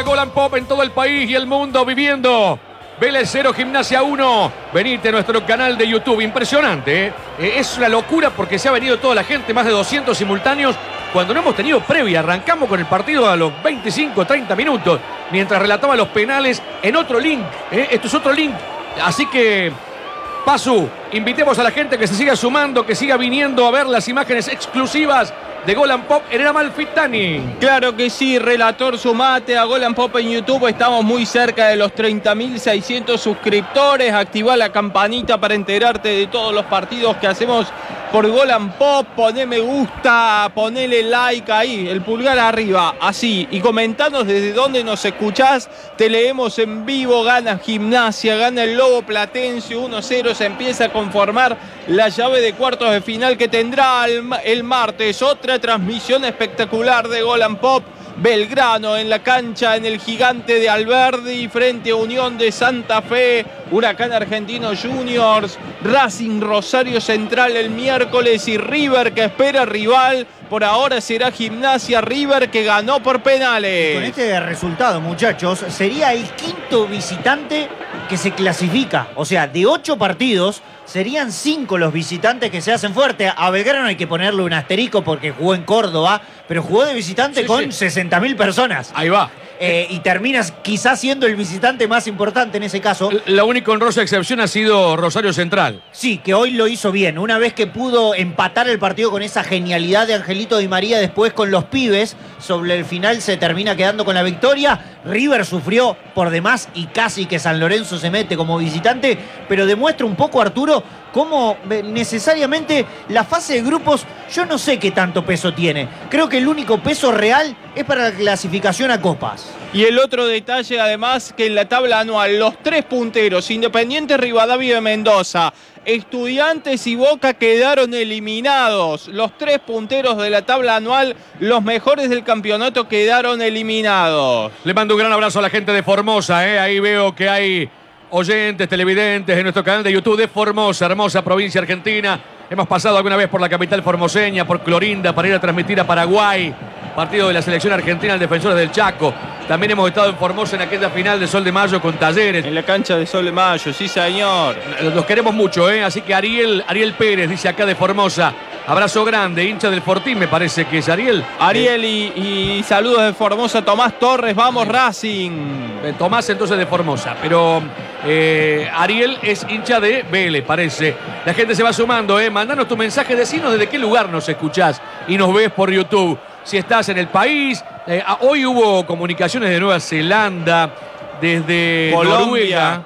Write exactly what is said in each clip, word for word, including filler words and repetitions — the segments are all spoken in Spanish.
Golan Pop en todo el país y el mundo viviendo. Vélez cero, Gimnasia uno. Venite a nuestro canal de YouTube. Impresionante, ¿eh? Eh, es una locura porque se ha venido toda la gente, más de doscientos simultáneos, cuando no hemos tenido previa. Arrancamos con el partido a los veinticinco, treinta minutos, mientras relataba los penales en otro link. ¿eh? Esto es otro link. Así que, Pasu, invitemos a la gente que se siga sumando, que siga viniendo a ver las imágenes exclusivas de Golan Pop en el Amalfitani. Claro que sí, relator, sumate a Golan Pop en YouTube. Estamos muy cerca de los treinta mil seiscientos suscriptores. Activa la campanita para enterarte de todos los partidos que hacemos por Golan Pop. Poné me gusta, ponele like ahí, el pulgar arriba, así. Y comentanos desde dónde nos escuchás. Te leemos en vivo. Gana Gimnasia, gana el Lobo Platense uno cero. Se empieza a conformar la llave de cuartos de final que tendrá el, el martes. Otra transmisión espectacular de Golan Pop. Belgrano en la cancha, en el Gigante de Alberdi, frente a Unión de Santa Fe, Huracán Argentinos Juniors, Racing Rosario Central el miércoles y River que espera rival. Por ahora será Gimnasia, River que ganó por penales. Con este resultado, muchachos, sería el quinto visitante que se clasifica. O sea, de ocho partidos, serían cinco los visitantes que se hacen fuerte. A Belgrano hay que ponerle un asterisco porque jugó en Córdoba, pero jugó de visitante sí, con sí. sesenta mil personas. Ahí va. Eh, y terminas quizás siendo el visitante más importante en ese caso. La única honrosa excepción ha sido Rosario Central. Sí, que hoy lo hizo bien. Una vez que pudo empatar el partido con esa genialidad de Angelito Di María, después con los pibes, sobre el final se termina quedando con la victoria. River sufrió por demás y casi que San Lorenzo se mete como visitante, pero demuestra un poco, Arturo, cómo necesariamente la fase de grupos, yo no sé qué tanto peso tiene. Creo que el único peso real es para la clasificación a copas. Y el otro detalle, además, que en la tabla anual, los tres punteros, Independiente, Rivadavia y Mendoza, Estudiantes y Boca quedaron eliminados. Los tres punteros de la tabla anual, los mejores del campeonato, quedaron eliminados. Le mando un gran abrazo a la gente de Formosa, ¿eh? Ahí veo que hay oyentes, televidentes en nuestro canal de YouTube de Formosa, hermosa provincia argentina. Hemos pasado alguna vez por la capital formoseña, por Clorinda, para ir a transmitir a Paraguay, partido de la selección argentina, el Defensores del Chaco. También hemos estado en Formosa en aquella final de Sol de Mayo con Talleres. En la cancha de Sol de Mayo, sí señor. Los queremos mucho, ¿eh? Así que Ariel, Ariel Pérez dice acá de Formosa. Abrazo grande, hincha del Fortín, me parece que es Ariel. Ariel y, y saludos de Formosa, Tomás Torres, vamos Racing. Eh, Tomás entonces de Formosa, pero eh, Ariel es hincha de Vélez, parece. La gente se va sumando, ¿eh? Mandanos tu mensaje, decinos desde qué lugar nos escuchás y nos ves por YouTube. Si estás en el país, eh, hoy hubo comunicaciones de Nueva Zelanda, desde Colombia. Noruega,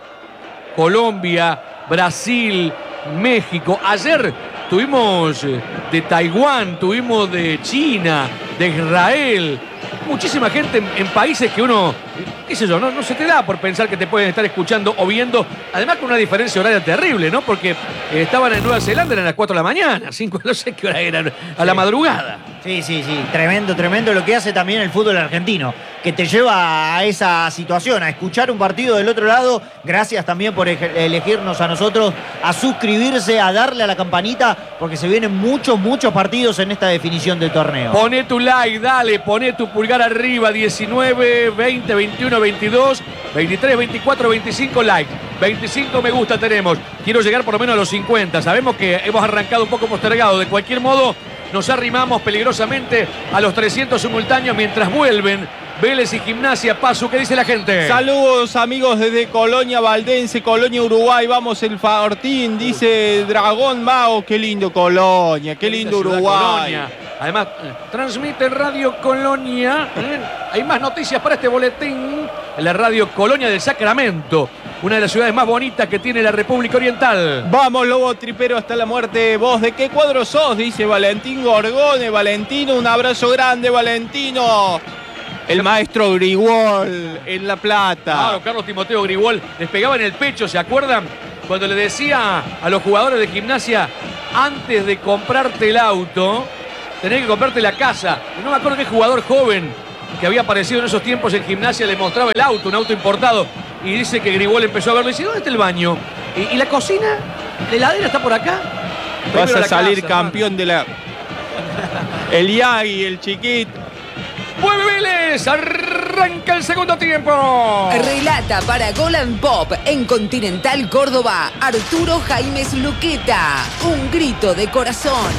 Colombia, Brasil, México. Ayer tuvimos de Taiwán, tuvimos de China, de Israel. Muchísima gente en, en países que uno, qué sé yo, no, no se te da por pensar que te pueden estar escuchando o viendo. Además con una diferencia horaria terrible, ¿no? Porque eh, estaban en Nueva Zelanda, eran las cuatro de la mañana, cinco, no sé qué hora eran, a la madrugada. Sí, sí, sí, tremendo, tremendo lo que hace también el fútbol argentino, que te lleva a esa situación, a escuchar un partido del otro lado. Gracias también por elegirnos a nosotros, a suscribirse, a darle a la campanita, porque se vienen muchos, muchos partidos en esta definición del torneo. Poné tu like, dale, poné tu pulgar arriba, diecinueve, veinte, veintiuno, veintidós, veintitrés, veinticuatro, veinticinco likes, veinticinco me gusta tenemos. Quiero llegar por lo menos a los cincuenta. Sabemos que hemos arrancado un poco postergado. De cualquier modo, nos arrimamos peligrosamente a los trescientos simultáneos mientras vuelven Vélez y Gimnasia. Paso, ¿qué dice la gente? Saludos amigos desde Colonia Valdense, Colonia Uruguay. Vamos el Fortín, dice Dragón Mago. Qué lindo Colonia, qué lindo Uruguay. Colonia. Además, transmite Radio Colonia. ¿eh? Hay más noticias para este boletín. En la Radio Colonia del Sacramento, una de las ciudades más bonitas que tiene la República Oriental. Vamos, Lobo Tripero, hasta la muerte. ¿Vos de qué cuadro sos? Dice Valentín Gorgone. Valentino, un abrazo grande, Valentino. El maestro Grigol en La Plata. Claro, Carlos Timoteo Grigol les pegaba en el pecho, ¿se acuerdan? Cuando le decía a los jugadores de Gimnasia, antes de comprarte el auto, tenés que comprarte la casa. Y no me acuerdo qué jugador joven que había aparecido en esos tiempos en Gimnasia le mostraba el auto, un auto importado. Y dice que Grigol empezó a verlo y dice, ¿dónde está el baño? ¿Y, y la cocina? ¿La heladera está por acá? Vas a salir casa, campeón man. de la... El Yagi, el chiquito. ¡Mueve Vélez! Arranca el segundo tiempo. Relata para Gol and Pop en Continental Córdoba, Arturo Jaimes Luqueta. Un grito de corazón.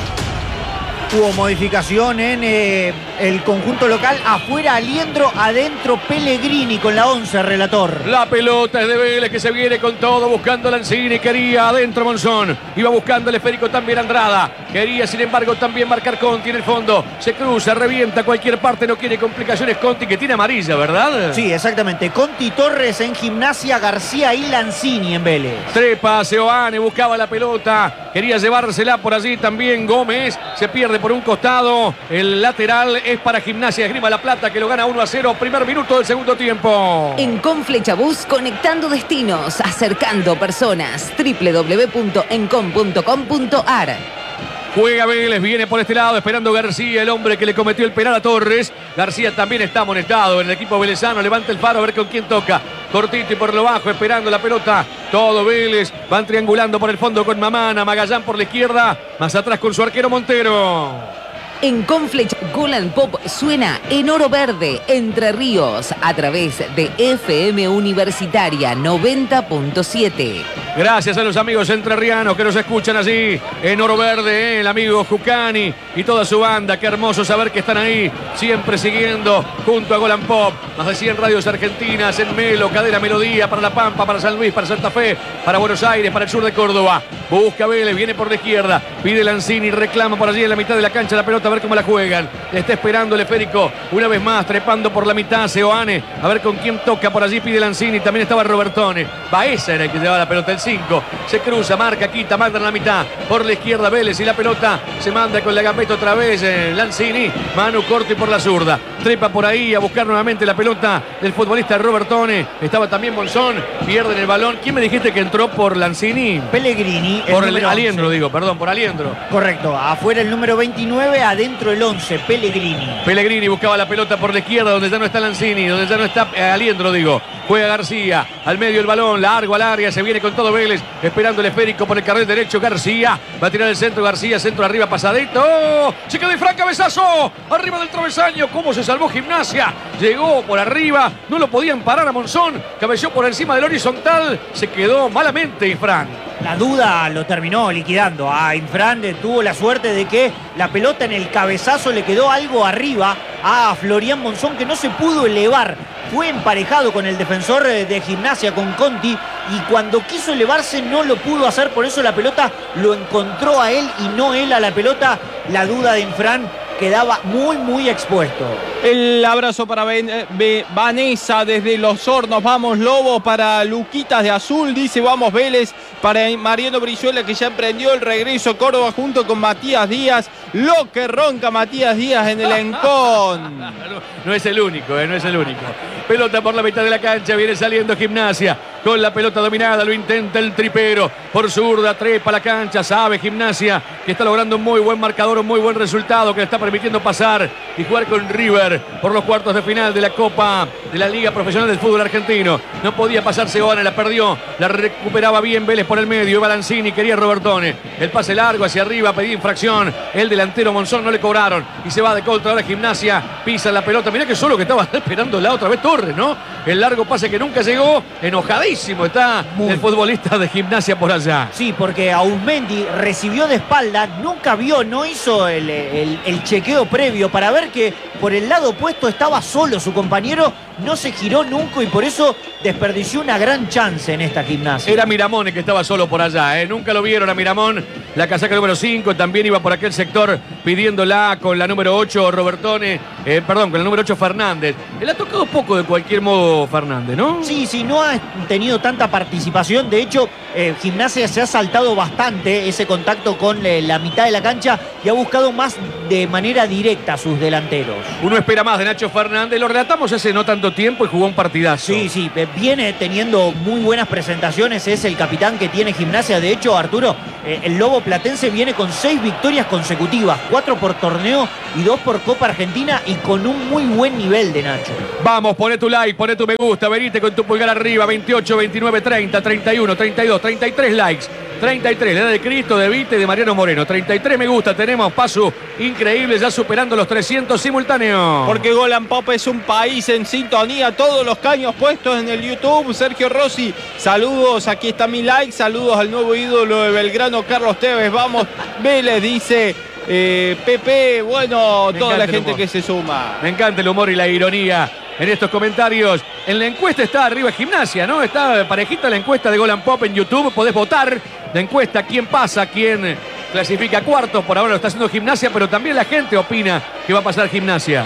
Hubo modificación en eh, el conjunto local. Afuera Aliendro, adentro Pellegrini con la once, relator. La pelota es de Vélez, que se viene con todo, buscando a Lanzini. Quería adentro Monzón. Iba buscando el esférico también Andrada. Quería, sin embargo, también marcar Conti en el fondo. Se cruza, revienta a cualquier parte. No quiere complicaciones Conti, que tiene amarilla, ¿verdad? Sí, exactamente. Conti, Torres en Gimnasia, García y Lanzini en Vélez. Trepa, Seoane buscaba la pelota. Quería llevársela por allí también Gómez. Se pierde por un costado. El lateral es para Gimnasia Esgrima La Plata, que lo gana uno a cero. Primer minuto del segundo tiempo. En Conflechabús, conectando destinos, acercando personas. doble u doble u doble u punto encom punto com punto ar. Juega Vélez, viene por este lado esperando García, el hombre que le cometió el penal a Torres. García también está amonestado en el equipo velezano. Levanta el faro a ver con quién toca. Cortito y por lo bajo, esperando la pelota. Todo Vélez. Van triangulando por el fondo con Mamana. Magallán por la izquierda. Más atrás con su arquero Montero. En Conflex, Gol and Pop suena en Oro Verde, Entre Ríos, a través de F M Universitaria noventa punto siete. Gracias a los amigos entrerrianos que nos escuchan allí en Oro Verde, ¿eh? El amigo Jucani y toda su banda. Qué hermoso saber que están ahí, siempre siguiendo junto a Gol and Pop. Más de cien radios argentinas en Melo, Cadena Melodía, para La Pampa, para San Luis, para Santa Fe, para Buenos Aires, para el sur de Córdoba. Busca Vélez, viene por la izquierda, pide Lanzini, reclama por allí en la mitad de la cancha la pelota, a ver cómo la juegan. Está esperando el esférico, una vez más, trepando por la mitad, Seoane, a ver con quién toca por allí, pide Lanzini, también estaba Robertone. Baeza era el que llevaba la pelota, el cinco. Se cruza, marca, quita, manda en la mitad, por la izquierda Vélez y la pelota se manda con la gambeta otra vez, eh, Lanzini, Manu Corti por la zurda. Trepa por ahí a buscar nuevamente la pelota del futbolista Robertone. Estaba también Monzón, pierden el balón. ¿Quién me dijiste que entró por Lanzini? Pellegrini. Por el, el Aliendro, digo, perdón, por Aliendro. Correcto, afuera el número veintinueve, adentro el once, Pellegrini. Pellegrini buscaba la pelota por la izquierda, donde ya no está Lanzini, donde ya no está eh, Aliendro, digo. Juega García, al medio el balón, largo al área, se viene con todo Vélez, esperando el esférico por el carril derecho. García, va a tirar el centro, García, centro arriba, pasadito. ¡Oh! Se queda de Fran, cabezazo, arriba del travesaño. ¿Cómo se salvó Gimnasia? Llegó por arriba, no lo podían parar a Monzón, cabeció por encima del horizontal, se quedó malamente Ifrán. La duda lo terminó liquidando. A Infran tuvo la suerte de que la pelota en el cabezazo le quedó algo arriba a Florian Monzón, que no se pudo elevar. Fue emparejado con el defensor de Gimnasia, con Conti, y cuando quiso elevarse no lo pudo hacer. Por eso la pelota lo encontró a él y no él a la pelota. La duda de Infran quedaba muy, muy expuesto. El abrazo para ben, be, Vanessa desde Los Hornos. Vamos Lobo para Luquitas de Azul. Dice vamos Vélez para Mariano Brizuela, que ya emprendió el regreso a Córdoba junto con Matías Díaz. Lo que ronca Matías Díaz en el Encón. No, no es el único, eh, no es el único. Pelota por la mitad de la cancha, viene saliendo Gimnasia con la pelota dominada, lo intenta el tripero por zurda, trepa la cancha, sabe Gimnasia que está logrando un muy buen marcador, un muy buen resultado, que le está permitiendo pasar y jugar con River por los cuartos de final de la Copa de la Liga Profesional del Fútbol Argentino. No podía pasar Seoane, la perdió, la recuperaba bien Vélez por el medio, iba Lanzini, quería Robertone, el pase largo hacia arriba, pedía infracción, el delantero Monzón, no le cobraron y se va de contra. Ahora Gimnasia pisa la pelota, mirá que solo que estaba esperando la otra vez Torres, ¿no? El largo pase que nunca llegó, enojadísimo está Muy. el futbolista de Gimnasia por allá. Sí, porque Auzmendi recibió de espalda, nunca vio, no hizo el, el, el chequeo previo para ver que por el lado opuesto estaba solo su compañero, no se giró nunca y por eso desperdició una gran chance en esta Gimnasia. Era Miramón el que estaba solo por allá, ¿eh? Nunca lo vieron a Miramón, la casaca número cinco, también iba por aquel sector pidiéndola con la número ocho Robertone, eh, perdón, con el número ocho Fernández. Él ha tocado poco de cualquier modo Fernández, ¿no? Sí, sí, no ha tenido tanta participación, de hecho eh, Gimnasia se ha saltado bastante ese contacto con eh, la mitad de la cancha y ha buscado más de manera directa a sus delanteros. Uno espera más de Nacho Fernández, lo relatamos hace no tanto tiempo y jugó un partidazo. Sí, sí, viene teniendo muy buenas presentaciones, es el capitán que tiene Gimnasia. De hecho, Arturo, eh, el Lobo Platense viene con seis victorias consecutivas, cuatro por torneo y dos por Copa Argentina y con un muy buen nivel de Nacho. Vamos, poné tu like, poné tu me gusta, venite con tu pulgar arriba, veintiocho, veintinueve, treinta, treinta y uno, treinta y dos, treinta y tres likes. treinta y tres, la edad de Cristo, de Vite y de Mariano Moreno. treinta y tres me gusta, tenemos paso increíble, ya superando los trescientos simultáneos. Porque Goal and Pop es un país en sintonía, todos los caños puestos en el YouTube. Sergio Rossi, saludos, aquí está mi like, saludos al nuevo ídolo de Belgrano, Carlos Tevez. Vamos, Vélez, dice eh, Pepe, bueno, Me toda la encanta el gente humor. que se suma. Me encanta el humor y la ironía en estos comentarios. En la encuesta está arriba Gimnasia, ¿no? Está parejita la encuesta de Goal and Pop en YouTube. Podés votar la encuesta, quién pasa, quién clasifica a cuartos. Por ahora lo está haciendo Gimnasia, pero también la gente opina que va a pasar Gimnasia.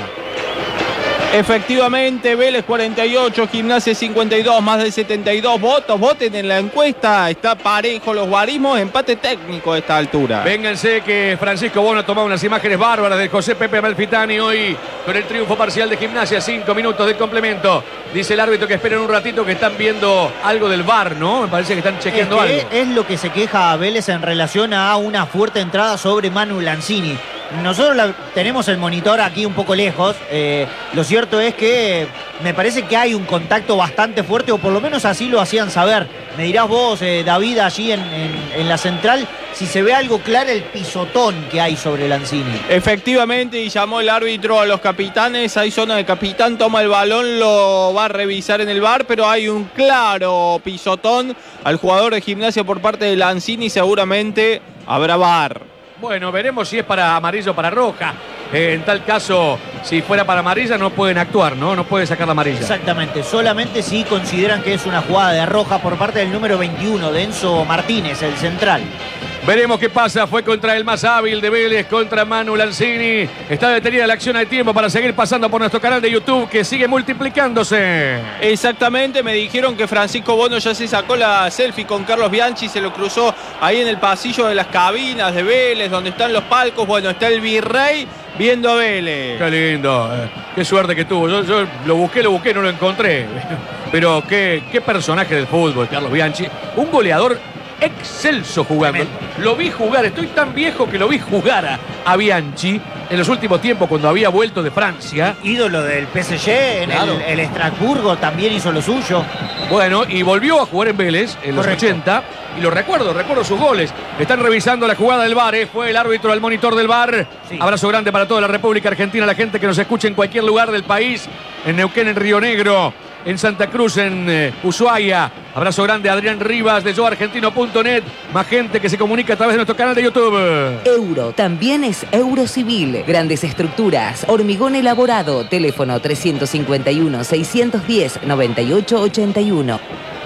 Efectivamente, Vélez cuarenta y ocho, Gimnasia cincuenta y dos, más de setenta y dos votos. Voten en la encuesta, está parejo los guarismos, empate técnico a esta altura. Vénganse que Francisco Bono ha tomado unas imágenes bárbaras de José Pepe Amalfitani hoy con el triunfo parcial de Gimnasia. Cinco minutos de complemento. Dice el árbitro que esperen un ratito, que están viendo algo del V A R, ¿no? Me parece que están chequeando es que algo. Es lo que se queja a Vélez en relación a una fuerte entrada sobre Manu Lanzini. Nosotros la, tenemos el monitor aquí un poco lejos. Eh, lo cierto es que me parece que hay un contacto bastante fuerte, o por lo menos así lo hacían saber. Me dirás vos, eh, David, allí en, en, en la central, si se ve algo claro el pisotón que hay sobre Lanzini. Efectivamente, y llamó el árbitro a los capitanes. Hay zona de capitán, toma el balón, lo va a revisar en el V A R, pero hay un claro pisotón al jugador de Gimnasia por parte de Lanzini. Seguramente habrá V A R. Bueno, veremos si es para amarillo o para roja. Eh, en tal caso, si fuera para amarilla, no pueden actuar, ¿no? No puede sacar la amarilla. Exactamente, solamente si consideran que es una jugada de roja por parte del número veintiuno, de Enzo Martínez, el central. Veremos qué pasa. Fue contra el más hábil de Vélez, contra Manu Lanzini. Está detenida la acción, hay tiempo para seguir pasando por nuestro canal de YouTube, que sigue multiplicándose. Exactamente, me dijeron que Francisco Bono ya se sacó la selfie con Carlos Bianchi, se lo cruzó ahí en el pasillo de las cabinas de Vélez, donde están los palcos. Bueno, está el Virrey viendo a Vélez. Qué lindo, eh, qué suerte que tuvo. Yo, yo lo busqué, lo busqué, no lo encontré. Pero qué, qué personaje del fútbol, Carlos Bianchi. Un goleador excelso jugando. Tremendo. Lo vi jugar, estoy tan viejo que lo vi jugar a, a Bianchi en los últimos tiempos cuando había vuelto de Francia. Ídolo del P S G, en Claro. el, el Estrasburgo también hizo lo suyo. Bueno, y volvió a jugar en Vélez en los Correcto. ochenta. Y lo recuerdo, recuerdo sus goles. Están revisando la jugada del V A R. eh. Fue el árbitro al monitor del V A R. Sí. Abrazo grande para toda la República Argentina, la gente que nos escucha en cualquier lugar del país. En Neuquén, en Río Negro, en Santa Cruz, en eh, Ushuaia. Abrazo grande a Adrián Rivas de yo argentino punto net. Más gente que se comunica a través de nuestro canal de YouTube. Euro también es Eurocivil. Grandes estructuras, hormigón elaborado. Teléfono trescientos cincuenta y uno, seiscientos diez, noventa y ocho ochenta y uno.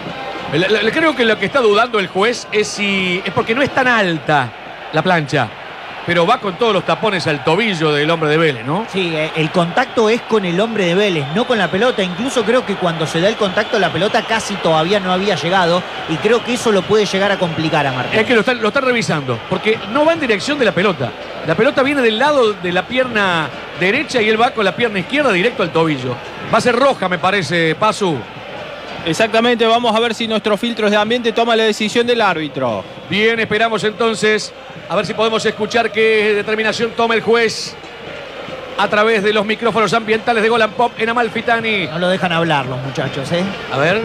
Le- le- Creo que lo que está dudando el juez es si es porque no es tan alta la plancha, pero va con todos los tapones al tobillo del hombre de Vélez, ¿no? Sí, eh, el contacto es con el hombre de Vélez, no con la pelota. Incluso creo que cuando se da el contacto, la pelota casi todavía no había llegado. Y creo que eso lo puede llegar a complicar a Martín. Es que lo están, lo están revisando, porque no va en dirección de la pelota. La pelota viene del lado de la pierna derecha y él va con la pierna izquierda directo al tobillo. Va a ser roja, me parece, Pasu. Exactamente, vamos a ver si nuestros filtros de ambiente toman la decisión del árbitro. Bien, esperamos entonces a ver si podemos escuchar qué determinación toma el juez a través de los micrófonos ambientales de Goal and Pop en Amalfitani. No lo dejan hablar los muchachos, ¿eh? A ver.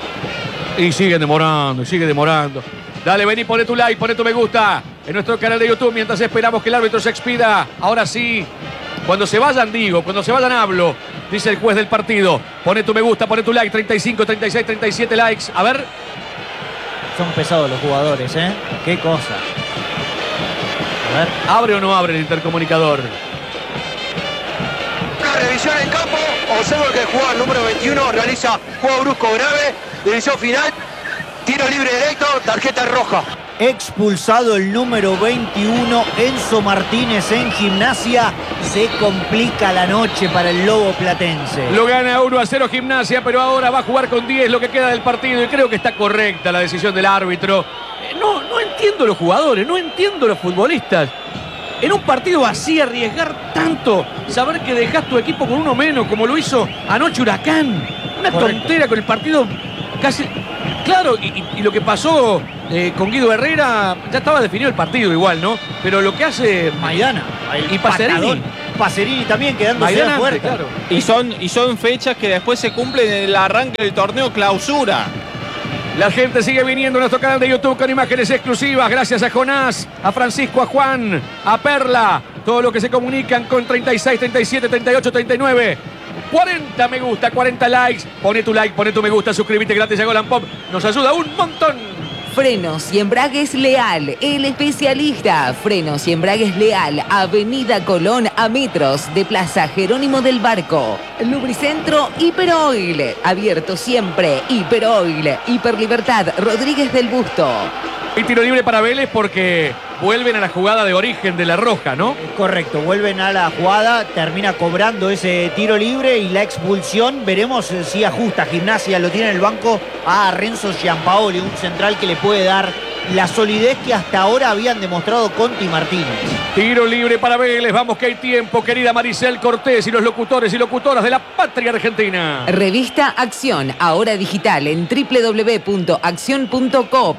Y sigue demorando, sigue demorando. Dale, vení, poné tu like, poné tu me gusta en nuestro canal de YouTube mientras esperamos que el árbitro se expida. Ahora sí, cuando se vayan digo, cuando se vayan hablo, dice el juez del partido. Poné tu me gusta, poné tu like, treinta y cinco, treinta y seis, treinta y siete likes. A ver. Son pesados los jugadores, ¿eh? Qué cosa. A ver. ¿Abre o no abre el intercomunicador? Una revisión en campo, observo que el jugador número veintiuno realiza juego brusco grave, división final, tiro libre directo, tarjeta roja. Expulsado el número veintiuno, Enzo Martínez en Gimnasia. Se complica la noche para el Lobo Platense. Lo gana uno a cero Gimnasia, pero ahora va a jugar con diez lo que queda del partido y creo que está correcta la decisión del árbitro. Eh, No, no entiendo los jugadores, no entiendo los futbolistas. En un partido así, arriesgar tanto, saber que dejás tu equipo con uno menos, como lo hizo anoche Huracán. Una Correcto. tontera con el partido casi... Claro, y, y- y lo que pasó eh, con Guido Herrera, ya estaba definido el partido igual, ¿no? Pero lo que hace Maidana. el Y Pacerini. patadón. Pacerini también quedándose Maidana de antes, puerta. claro. Y son, y son fechas que después se cumplen en el arranque del torneo clausura. La gente sigue viniendo a nuestro canal de YouTube con imágenes exclusivas. Gracias a Jonás, a Francisco, a Juan, a Perla. Todos los que se comunican con treinta y seis, treinta y siete, treinta y ocho, treinta y nueve. cuarenta me gusta, cuarenta likes. Pone tu like, pone tu me gusta, suscríbete gratis a Golan Pop. Nos ayuda un montón. Frenos y Embragues Leal, el especialista. Frenos y Embragues Leal, Avenida Colón a metros de Plaza Jerónimo del Barco. Lubricentro Hiperoil, abierto siempre. Hiperoil, Hiperlibertad, Rodríguez del Busto. Y tiro libre para Vélez porque vuelven a la jugada de origen de La Roja, ¿no? Correcto, vuelven a la jugada, termina cobrando ese tiro libre y la expulsión. Veremos si ajusta. Gimnasia lo tiene en el banco a Renzo Giampaoli, un central que le puede dar la solidez que hasta ahora habían demostrado Conti y Martínez. Tiro libre para Vélez, vamos que hay tiempo, querida Maricel Cortés y los locutores y locutoras de la patria argentina. Revista Acción, ahora digital en doble u doble u doble u punto acción punto coop.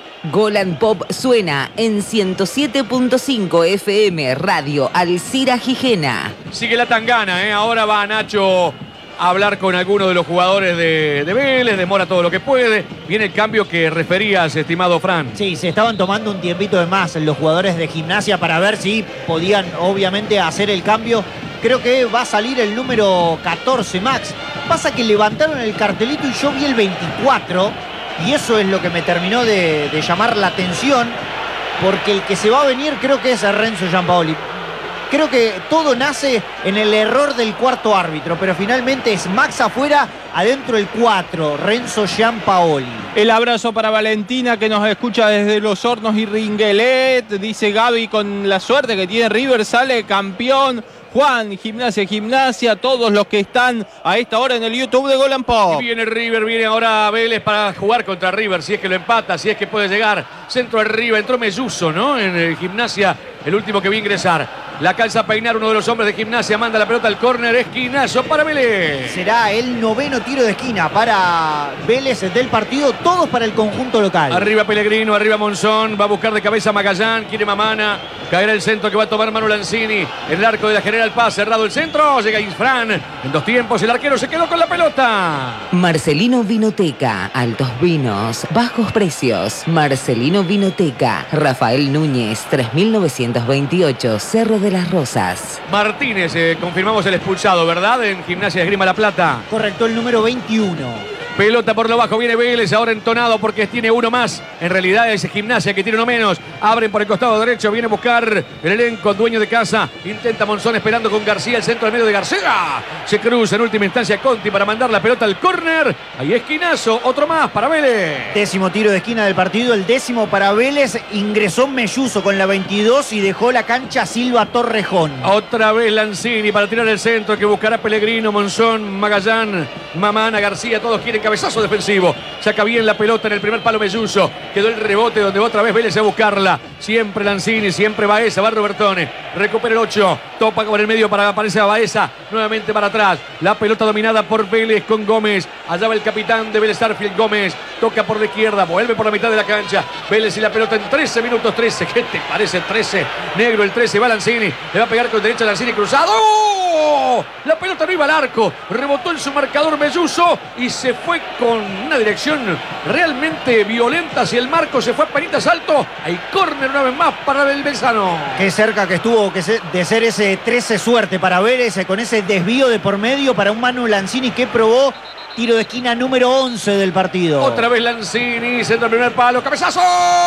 Golan Pop suena en ciento siete punto cinco F M Radio Alcira Gijena. Sigue la tangana, ¿eh? Ahora va Nacho a hablar con alguno de los jugadores de, de Vélez, demora todo lo que puede. Viene el cambio que referías, estimado Fran. Sí, se estaban tomando un tiempito de más los jugadores de Gimnasia para ver si podían obviamente hacer el cambio. Creo que va a salir el número catorce, Max. Pasa que levantaron el cartelito y yo vi el veinticuatro. Y eso es lo que me terminó de, de llamar la atención, porque el que se va a venir creo que es Renzo Giampaoli. Creo que todo nace en el error del cuarto árbitro, pero finalmente es Max afuera, adentro el cuatro, Renzo Giampaoli. El abrazo para Valentina que nos escucha desde Los Hornos y Ringuelet. Dice Gaby, con la suerte que tiene River sale campeón. Juan, Gimnasia, Gimnasia, todos los que están a esta hora en el YouTube de Golan Pop. Y viene River, viene ahora Vélez para jugar contra River, si es que lo empata, si es que puede llegar. Centro arriba, entró Melluso, ¿no? En el Gimnasia, el último que vi ingresar. La calza a peinar uno de los hombres de Gimnasia, manda la pelota al córner, esquinazo para Vélez. Será el noveno tiro de esquina para Vélez del partido, todos para el conjunto local. Arriba Pellegrino, arriba Monzón, va a buscar de cabeza Magallán, quiere Mamana, caerá el centro que va a tomar Manu Lanzini, en el arco de la General Paz, cerrado el centro, llega Isfran, en dos tiempos el arquero se quedó con la pelota. Marcelino Vinoteca, altos vinos, bajos precios. Marcelino Vinoteca, Rafael Núñez, tres mil novecientos veintiocho, Cerro de las Rosas. Martínez, eh, confirmamos el expulsado, ¿verdad? En Gimnasia de Esgrima La Plata. Correcto, el número veintiuno. Pelota por lo bajo, viene Vélez, ahora entonado porque tiene uno más. En realidad es Gimnasia que tiene uno menos. Abren por el costado derecho, viene a buscar el elenco, dueño de casa. Intenta Monzón esperando con García, el centro del medio de García. Se cruza en última instancia Conti para mandar la pelota al córner. Ahí esquinazo, otro más para Vélez. Décimo tiro de esquina del partido, el décimo para Vélez. Ingresó Melluso con la veintidós y dejó la cancha Silva Torrejón. Otra vez Lanzini para tirar el centro que buscará Pellegrino, Monzón, Magallán, Mamana, García. Todos quieren cabezazo defensivo. Saca bien la pelota en el primer palo Melluso. Quedó el rebote donde otra vez Vélez a buscarla. Siempre Lanzini, siempre Baeza, va Robertone. Recupera el ocho. Topa por el medio para aparecer a Baeza. Nuevamente para atrás. La pelota dominada por Vélez con Gómez. Allá va el capitán de Vélez, Arfield Gómez. Toca por la izquierda. Vuelve por la mitad de la cancha. Vélez y la pelota en trece minutos. trece. ¿Qué te parece? trece. Negro el trece. Va Lanzini. Le va a pegar con derecha a Lanzini cruzado. ¡Oh! La pelota no iba al arco. Rebotó en su marcador Melluso y se fue con una dirección realmente violenta hacia el marco. Se fue a penitas alto. Hay córner una vez más para el Belzano. Qué cerca que estuvo que se, de ser ese trece suerte para Vélez, con ese desvío de por medio para un Manu Lanzini que probó tiro de esquina número once del partido. Otra vez Lanzini, centro del primer palo, cabezazo.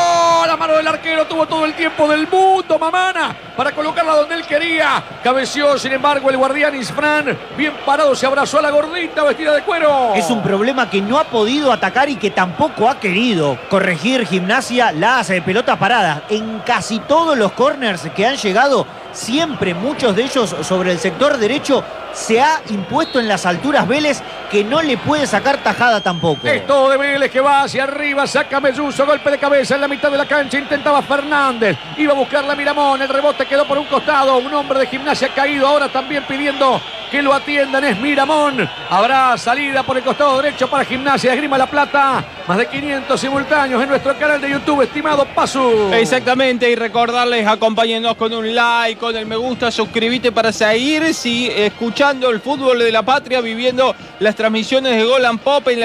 La mano del arquero, tuvo todo el tiempo del mundo Mamana para colocarla donde él quería. Cabeció, sin embargo, el guardián Isfran, bien parado, se abrazó a la gordita vestida de cuero. Es un problema que no ha podido atacar y que tampoco ha querido corregir Gimnasia las eh, pelotas paradas. En casi todos los corners que han llegado, siempre muchos de ellos sobre el sector derecho, se ha impuesto en las alturas Vélez, que no le puede sacar tajada tampoco. Es todo de Vélez que va hacia arriba, saca Melluso, golpe de cabeza en la mitad de la cancha, intentaba Fernández, iba a buscarla Miramón, el rebote quedó por un costado, un hombre de Gimnasia caído, ahora también pidiendo que lo atiendan, es Miramón. Habrá salida por el costado derecho para Gimnasia de Esgrima La Plata. Más de quinientos simultáneos en nuestro canal de YouTube, estimado Pasu. Exactamente, y recordarles, acompáñenos con un like, con el me gusta, suscríbete para seguir si escuchando el fútbol de la patria, viviendo las transmisiones de Golan Pop en la